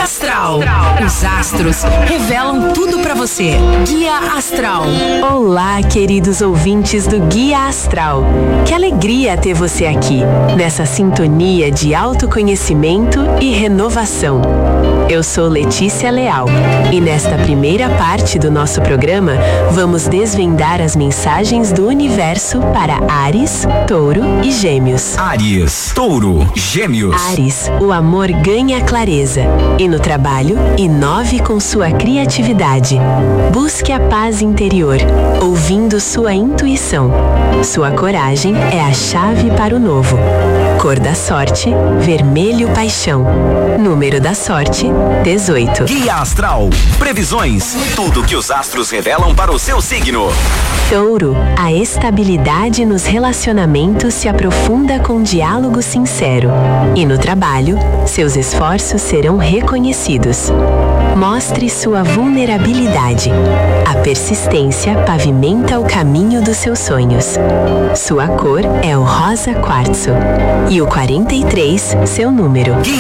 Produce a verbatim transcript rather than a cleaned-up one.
Astral. Os astros revelam tudo pra você. Guia Astral. Olá, queridos ouvintes do Guia Astral. Que alegria ter você aqui, nessa sintonia de autoconhecimento e renovação. Eu sou Letícia Leal e nesta primeira parte do nosso programa vamos desvendar as mensagens do universo para Áries, Touro e Gêmeos. Áries, Touro, Gêmeos. Áries, o amor ganha clareza e no trabalho, inove com sua criatividade. Busque a paz interior, ouvindo sua intuição. Sua coragem é a chave para o novo. Cor da sorte, vermelho paixão. Número da sorte, dezoito. Guia Astral. Previsões. Tudo que os astros revelam para o seu signo. Touro, a estabilidade nos relacionamentos se aprofunda com diálogo sincero. E no trabalho, seus esforços serão reconhecidos. Mostre sua vulnerabilidade. A persistência pavimenta o caminho dos seus sonhos. Sua cor é o rosa quartzo. E o quarenta e três, seu número.